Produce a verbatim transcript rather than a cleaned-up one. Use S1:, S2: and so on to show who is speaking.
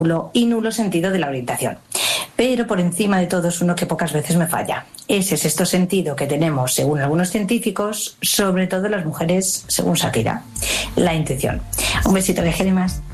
S1: y nulo sentido de la orientación. Pero por encima de todo es uno que pocas veces me falla. Ese sexto sentido que tenemos, según algunos científicos, sobre todo las mujeres, según Shakira, la intuición. Un besito, que más.